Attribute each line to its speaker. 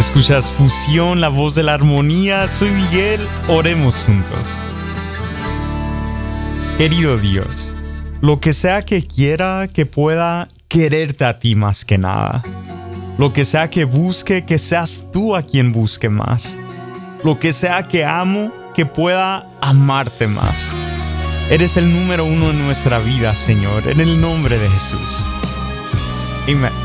Speaker 1: Escuchas Fusión, la voz de la armonía. Soy Miguel, oremos juntos. Querido Dios, lo que sea que quiera, que pueda quererte a ti más que nada. Lo que sea que busque, que seas tú a quien busque más. Lo que sea que amo, que pueda amarte más. Eres el número uno en nuestra vida, Señor, en el nombre de Jesús. Amén.